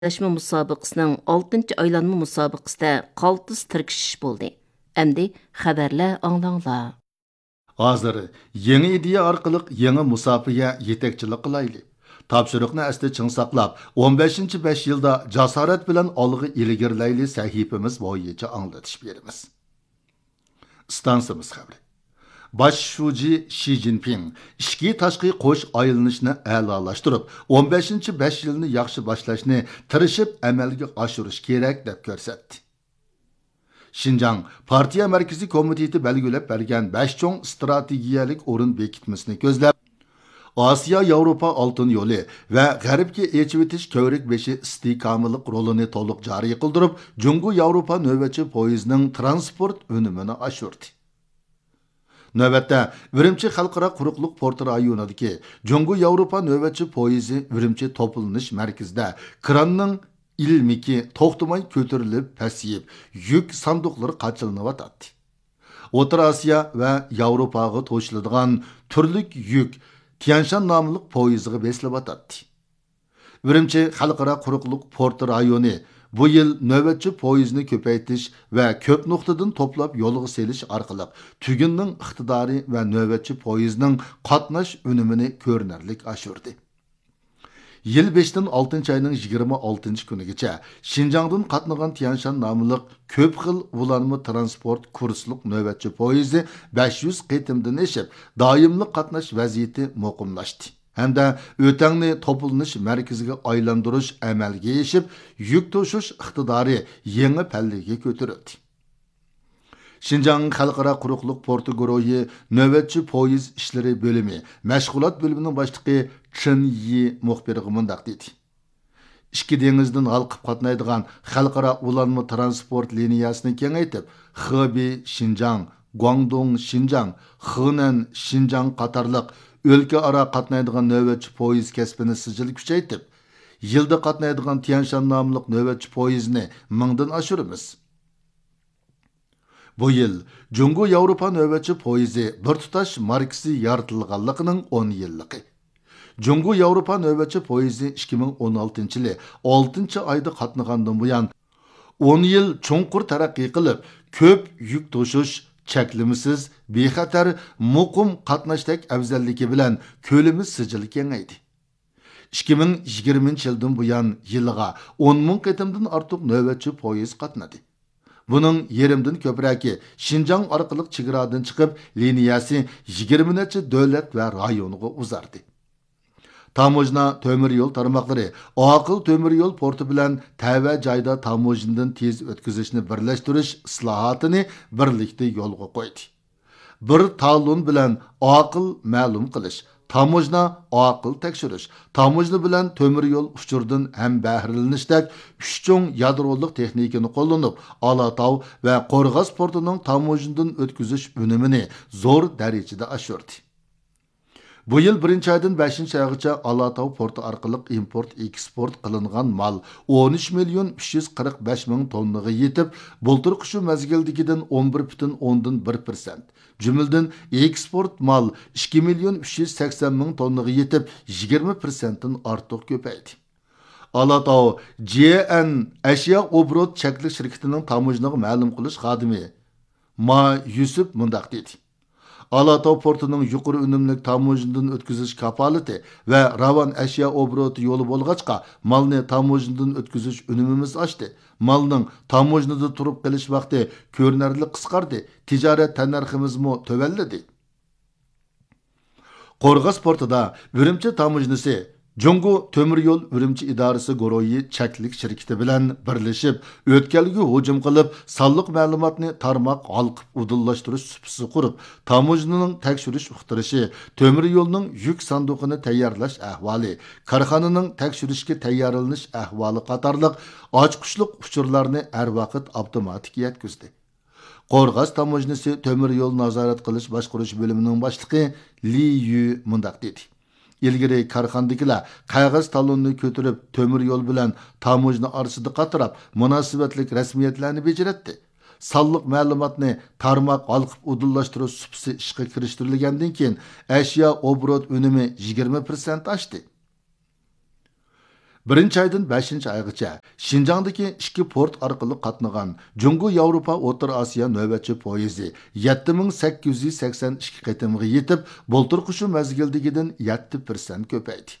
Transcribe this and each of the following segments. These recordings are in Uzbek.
Birləşmə müsabiqəsinin 6-cı aylanma müsabiqəsində qaltis tirkishish bo'ldi. Endi xabarlar anglanglar. Hozir yangi ideya orqali yangi musofiga yetakchilik qilaylik. Topshiriqni asli ching saqlab, 15-5 yilda jasorat bilan olg'a ilgirlayli sahifamiz bo'yicha anglatish beramiz. Stansimiz xabari. Baş Shuji Xi Jinping ishki tashqi qo'sh aylanishni a'lolashtirib, 15-5 yilni yaxshi boshlashni tirishib amalga oshirish kerak deb ko'rsatdi. Şinjan Partiya Markaziy Komiteti belgilab bergan 5 cho'ng strategiyalik o'rin bekitmasini ko'zlab, Osiyo-Yevropa oltin yo'li va G'arbga echib o'tish ko'rik beshi istiqomalik rolini to'liq joriy qildirib, Jungo-Yevropa navbatchi poyezdining transport unumini oshirdi. Növbətdə Virimçi Xalqara Quruqluq porti rayonidagi Jungo-Yevropa növbətçi poyezi Virimçi to'planish markazida kranning ilmiki to'xtamay ko'tarilib pasayib, yuk sanduqlari qachilinayotdi. O'rta Osiyo va Yevropaga to'shiladigan turli yuk Tianshan nomli poyezga besilayotdi. Virimçi Xalqara Quruqluq porti rayoni bu yil navbatchi poyezni ko'paytirish va ko'p nuqtadan to'plab yo'lga selish orqali tugunning iqtidori va navbatchi poyezning qatnash unumini ko'rinarli oshirdi. Yil 5dan 6 ayning 26 kunigacha Şinjandan qatnagan Tianshan nomli ko'p xil ulanma transport kursliq navbatchi poyezi 500 qitimdan eshib, doimli qatnash vaziyati muqimlashdi. Hamda o'tangni to'planish markaziga aylantirish amalga eshib, yuk to'shish iqtidori yangi pallaga ko'tarildi. Şinjan Xalqaro quruqliq porti guruhi navbatchi poyez ishlari bo'limi mashg'ulot bo'limining boshlig'i Chen Yi muxbiriga mundaq dedi. Ikki dengizdan halqib qatnaydigan xalqaro ulanma transport liniyasini kengaytib, Hebei Şinjan, Guangdong Şinjan, Henan Şinjan qatorliq o'lka aro qatnaydigan navbatchi poyez kasbini sijil kuchaytib, yilda qatnaydigan Tianshan nomli navbatchi poyezni 1000 dan oshiramiz. Bu yil Jungo-Yevropa navbatchi poyezi bir tutash markasi yaratilganligining 10 yilligi. Jungo-Yevropa navbatchi poyezi 2016-yili 6-oyda qatnagandan buyon 10 yil chunqur taraqqiy qilib, ko'p yuk to'shish cheklimisiz, bexatar, muqim qatnashdak afzalligi bilan ko'limi sijil kengaydi. 2020-yildan buyon yilga 10 ming qitimdan ortiq navbatchi poyez qatnadi. Bunun yerimdan ko'pragi Şinjan orqali chegaradan chiqib, liniyasi 20 necha davlat va rayonga uzardi. Tamojna temir yo'l tarmoqlari aql temir yo'l porti bilan tava joyda tamojnadan tez o'tkazishni birlashtirish islohotini birlikda yo'lga qo'ydi. Bir talon bilan aql ma'lum qilish, tamojna aql tekshirish, tamojna bilan temir yo'l uchurdan ham bahrilanishdek 3 cho'ng yadroliq texnikani qo'llanib, Alatau va Qo'rg'os portining tamojnadan o'tkazish unumini zo'r darajada oshirdi. Bu yil 1-oydan 5-oygacha Alatau porti orqali import-eksport qilingan mal 13,345,000 tonnaga yetib, bultur shu mazgildigidan 11,1%. Jumladan eksport mal 2,380,000 tonnaga yetib, 20%dan ortiq ko'paydi. Alatau JN Ashyo Obrot cheklik shirkatining tamojnaga ma'lum qilish xodimi Ma Yusuf mundaq dedi. Alatau portining yuqori unumli tamojnadan o'tkazish kapolati va ravon ashyo obroti yo'li bo'lg'achqa malni tamojnadan o'tkazish unumimiz oshdi. Malning tamojnada turib qilish vaqti ko'rinarli qisqardi. Tijorat tannarximizmi tövalladi. Qo'rg'os portida Virimchi tamojnasi Jungo temir yo'l Virimchi idorasi guruhi cheklik shirkati bilan birlashib, o'tkalgi hujum qilib, sonliq ma'lumotni tarmoq halqib udullashtirish supisi qurib, tamojnaning tekshirish uqtirishi, temir yo'lning yuk sanduqini tayyorlash ahvoli, korxonaning tekshirishga tayyorlanish ahvoli qatorliq ochqushliq uchurlarni har vaqt avtomatik yetkazdi. Qo'rg'os tamojnasi temir yo'l nazorat qilish boshqarish bo'limining boshlig'i Li Yu mundaq dedi. İlgiri korxonadagilar qog'oz talonni ko'tarib, temir yo'l bilan tamojna orasida qatirab, munosabatlik rasmiyatlarni bejiratdi. Sonliq ma'lumotni tarmoq olqib udullashtirish supsi ishga kirishtirilgandan keyin ashyo obrot unumi 20% oshdi. Birinchi aydan 5 aygacha Şinjandagi 2 port orqali qatnagan Jungo Yevropa O'rta Osiyo navbatchi poyezdi 7882 qatimga yetib, bulturqushu mezgildigidan 7% ko'paydi.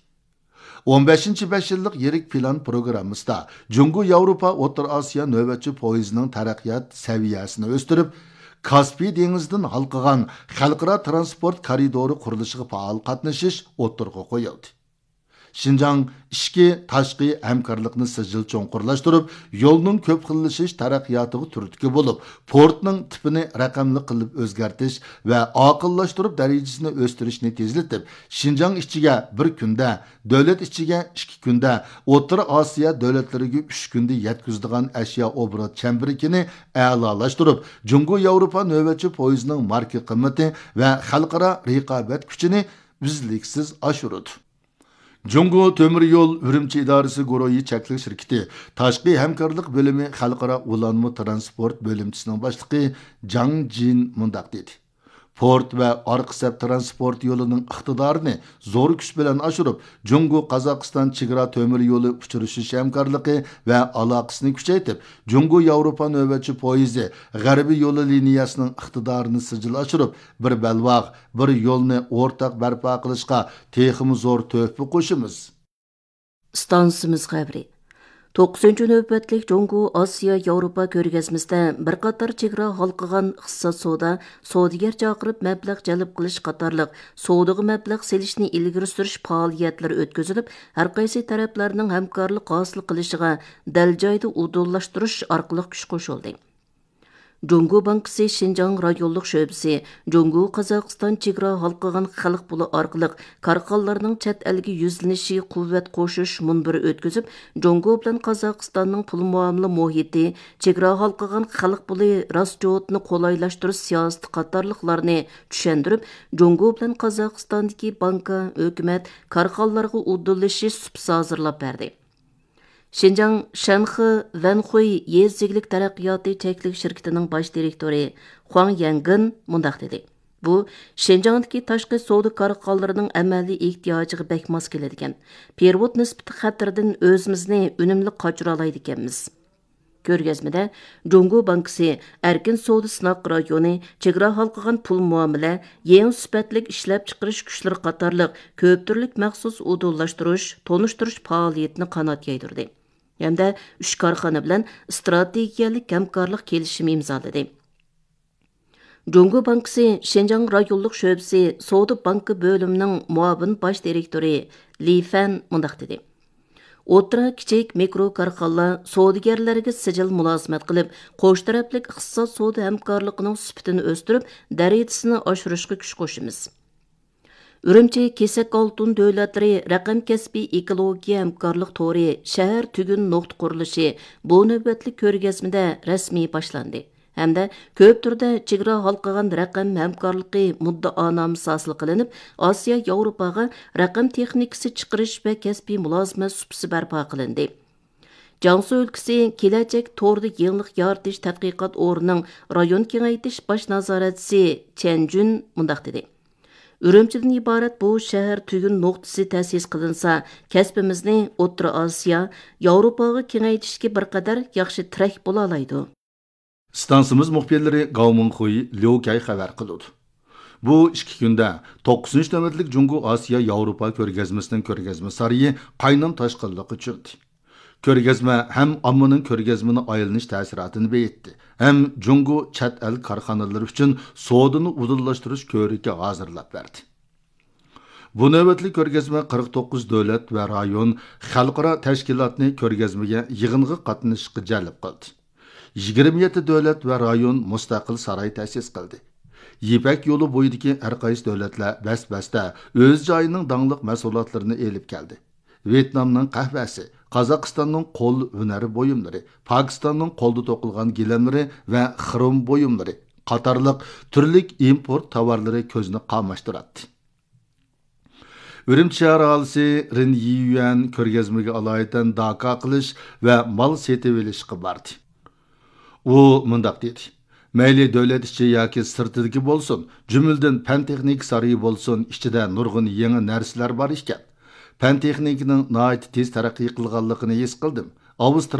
15 yillik yirik plan programmasida Jungo Yevropa O'rta Osiyo navbatchi poyezdining taraqqiyot saviyasini o'stirib, Kaspiy dengizidan halqagan xalqaro transport koridori qurilishiga faol qatnashish o'tirg'i qo'yildi. Şinjang ishki tashqi hamkorlikni sijil cho'nqurlashtirib, yo'lning ko'p xillashish taraqqiyotiga turtki bo'lib, portning tipini raqamli qilib o'zgartish va oqillashtirib darajasini o'stirishni tezlatib, Şinjang ichiga bir kunda, davlat ichiga 2 kunda, O'rta Osiyo davlatlariga 3 kunda yetkazadigan ashyo obrat chambarikini a'lolashtirib, Jungo Yevropa navbatchi poyezdining marka qimmati va xalqaro raqobat kuchini uzluksiz oshirdi. Jungo Temir Yo'l Urumchi idorasi guruhi cheklik shirkati tashqi hamkorlik bo'limi xalqaro ulanma transport bo'limchisining boshlig'i Jang Jin mundaq dedi. Port va orqa sap transport yo'lining iqtidorini zo'r kuch bilan oshirib, Jungo Qozog'iston chegara temir yo'li uchrashish hamkorligi va aloqasini kuchaytirib, Jungo Yevropa navbatchi poyezdi g'arbiy yo'li liniyasining iqtidorini sijil oshirib, bir balvoq, bir yo'lni o'rtaq barpo qilishga texmi zo'r to'hfa qo'shimiz. Stansimiz xabari. 9-cü növbətlik Jungo Asiya Yevropa ko'rgazmasida bir qator chegara halqıgan iqtisod savdo, savdogar chaqirib mablag' jalb qilish qatorliq savdoga mablag' selishni ilgari surish faoliyatlari o'tkazilib, har qaysi taraflarning hamkorlik hosil qilishiga dal joyda udullashtirish orqali kuch qo'shildi. Jungo Bankisi Şinjang rayonluq şöbisi, Jungo Qozog'iston chegara halqıgan xalq puli orqali karxonlarning chet elga yuzlanishi quvvat qo'shish munbiri o'tkazib, Jungo bilan Qozog'istonning pul muomala muhiti, chegara halqıgan xalq puli rasjotni qo'laylashtirish siyosati qatorliqlarni tushuntirib, Jungo bilan Qozog'istondagi banka, hukumat, karxonlarga udullashish supsi hozirlab berdi. Şinjang Shanxi Vanxuy yezzigilik taraqqiyoti cheklik shirkatining bosh direktori Huang Yangin mundaq dedi. Bu Şinjangdagi tashqi savdo korxonalarining amaliy ehtiyojiga bak mos keladigan. Pervod nisbati xatardan o'zimizni unumli qochira oladi ekanmiz. Ko'rgazmada Jungo Bankisi erkin savdo sinoq rayoni, chegara halqıgan pul muomala, yangi sifatlik ishlab chiqarish kuchlari qatorliq ko'p turlik maxsus udullashtirish, tonishtirish faoliyatini qanot yaydirdi. Hamda 3 korxona bilan strategiyalik hamkorlik kelishimi imzoladi. Jungo Bankisi Şinjang rayonluq şöbisi savdo banki bo'limining muavin bosh direktori Li Fan mundaq dedi. O'rta kichik mikro korxonalar savdogarlarga sijil mulozimat qilib, qo'sh taraflik iqtisod savdo hamkorligining sifatini o'stirib, darajasini oshirishga kuch qo'shamiz. Urumchi kesak oltin davlatlari raqam kasbiy ekologiya hamkorlik to'ri shahar tugun nuqta qurilishi bu navbatli ko'rgazmada rasmiy boshlandi. Hamda ko'p turda chegara halqagan raqam hamkorligi muddaonoma hosil qilinib, Osiyo Yevropaga raqam texnikasi chiqarish va kasbiy mulozimat supsi barpo qilindi. Jiangsu өлkәсе kelajak to'rda yillik yaratish tadqiqot o'rnining rayon kengaytirish bosh nazoratchisi Chen Jun mundaq dedi. Urumchidan iborat bu shahar tugun nuqtasi ta'sis qilinsa, kasbimizni O'rta Osiyo, Yevropaga kengaytirishga bir qadar yaxshi trak bo'la oladi. Stansimiz muxbirlari Gaomunxuy Liukay xabar qildi. Bu 2 kunda 9-navbatlik Jungo Osiyo Yevropa ko'rgazmasining ko'rgazma sariyi qaynon toshqinliqqa chiqdi. Ko'rgazma ham ommaning ko'rgazmani aylanish ta'siratini beyitdi, ham Jungo chat el korxonalari uchun savdoni udullashtirish ko'riki hozirlab berdi. Bu navbatlik ko'rgazma 49 davlat va rayon xalqaro tashkilotni ko'rgazmaga yig'inga qatnashishga jalb qildi. 27 davlat va rayon mustaqil saroy ta'sis qildi. Yipak yo'li bo'yidagi har qaysi davlatlar bas-basda o'z joyining dangliq mahsulotlarini elib keldi. Vyetnamning qahvasi, Qozog'istonning qo'l hunari buyumlari, Pokistonning qo'lda to'qilgan gilamlari va xrom buyumlari qatorliq turli import tovarlari ko'zni qamashtiradi. Urumchi shahar aholisi Rin Yiyuan ko'rgazmaga aloyidan daka qilish va mol setib olishga bordi. U mundaq dedi. Mayli davlat ichi yoki sirtidagi bo'lsin, jumladan fan texnik sariy bo'lsin, ichida nurg'un yangi narsalar bor ekan. fan texnikaning nihoyat tez taraqqiy qilganligini his qildim.